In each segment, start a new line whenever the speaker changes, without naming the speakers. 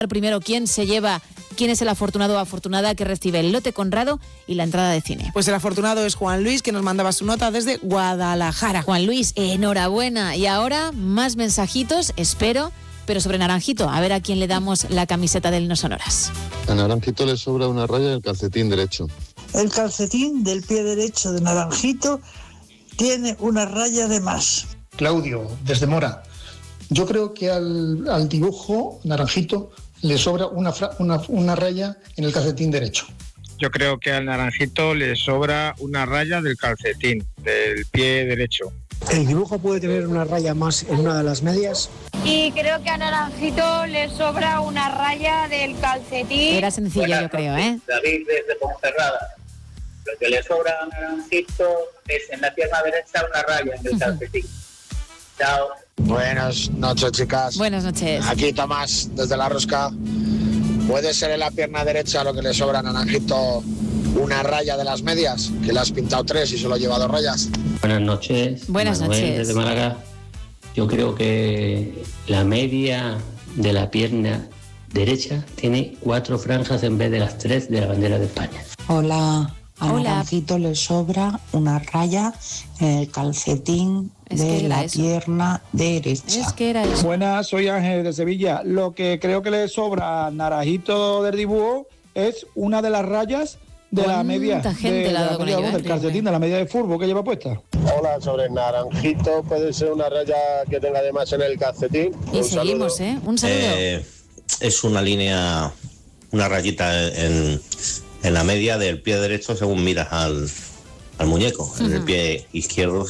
Primero, ¿quién es el afortunado o afortunada que recibe el lote Conrado y la entrada de cine?
Pues el afortunado es Juan Luis, que nos mandaba su nota desde Guadalajara.
Juan Luis, enhorabuena. Y ahora, más mensajitos, espero, pero sobre Naranjito. A ver a quién le damos la camiseta del No Sonoras.
A Naranjito le sobra una raya del calcetín derecho.
El calcetín del pie derecho de Naranjito tiene una raya de más.
Claudio, desde Mora. Yo creo que al dibujo Naranjito le sobra una raya en el calcetín derecho.
Yo creo que al Naranjito le sobra una raya del calcetín, del pie derecho.
¿El dibujo puede tener una raya más en una de las medias?
Y creo que a Naranjito le sobra una raya del calcetín.
Era sencillo, yo creo, ¿eh?
David desde Ponferrada. Lo que le sobra a Naranjito es en la pierna derecha una raya en el calcetín. Chao.
Buenas noches, chicas.
Buenas noches.
Aquí Tomás, desde La Rosca. ¿Puede ser en la pierna derecha lo que le sobra a Naranjito una raya de las medias? Que le has pintado 3 y solo lleva 2 rayas.
Buenas noches.
Buenas noches.
Desde Málaga. Yo creo que la media de la pierna derecha tiene 4 franjas en vez de las 3 de la bandera de España.
Hola. A Naranjito le sobra una raya en el calcetín de la pierna derecha.
Es que era eso.
Buenas, soy Ángel de Sevilla. Lo que creo que le sobra a Naranjito del dibujo es una de las rayas de la media, del calcetín, de la media de fútbol que lleva puesta.
Hola, sobre el Naranjito, puede ser una raya que tenga además en el calcetín.
Y seguimos, un saludo.
Es una línea, una rayita en la media del pie derecho según miras al muñeco. En el pie izquierdo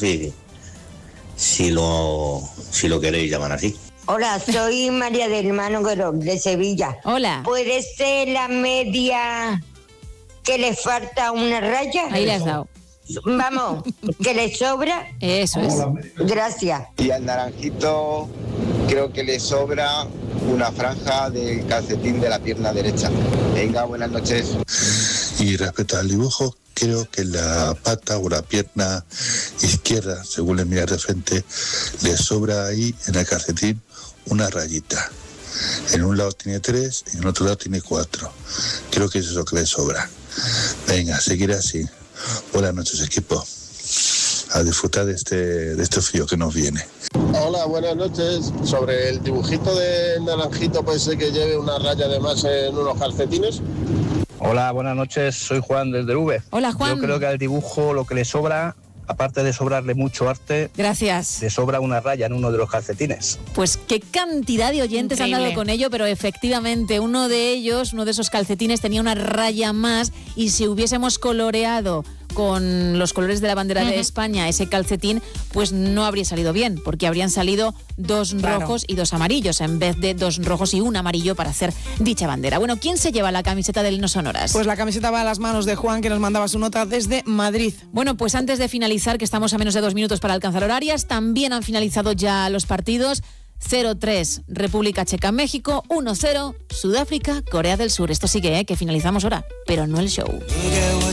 si lo queréis llamar así.
Hola, soy María del Hermano Guerrero, de Sevilla.
Hola.
¿Puede ser la media que le falta una raya?
Ahí le has dado.
Vamos, que le sobra.
Eso es.
Gracias.
Y al Naranjito creo que le sobra una franja del calcetín de la pierna derecha. Venga, buenas noches.
Y respecto al dibujo, creo que la pata o la pierna izquierda, según le miras de frente, le sobra ahí en el calcetín una rayita. En un lado tiene 3 y en otro lado tiene 4. Creo que eso es lo que le sobra. Venga, seguir así. Buenas noches, equipo. A disfrutar de este frío que nos viene.
Hola, buenas noches. Sobre el dibujito de Naranjito, puede ser que lleve una raya de más en unos calcetines.
Hola, buenas noches, soy Juan desde V.
Hola, Juan.
Yo creo que al dibujo lo que le sobra, aparte de sobrarle mucho arte,
gracias,
le sobra una raya en uno de los calcetines.
Pues qué cantidad de oyentes han dado con ello, pero efectivamente uno de esos calcetines tenía una raya más, y si hubiésemos coloreado con los colores de la bandera de España ese calcetín, pues no habría salido bien, porque habrían salido 2 rojos y 2 amarillos, en vez de 2 rojos y 1 amarillo para hacer dicha bandera. Bueno, ¿quién se lleva la camiseta del No Sonoras?
Pues la camiseta va a las manos de Juan, que nos mandaba su nota desde Madrid.
Bueno, pues antes de finalizar, que estamos a menos de 2 minutos para alcanzar horarias, también han finalizado ya los partidos. 0-3 República Checa México, 1-0 Sudáfrica Corea del Sur. Esto sigue, que finalizamos ahora, pero no el show.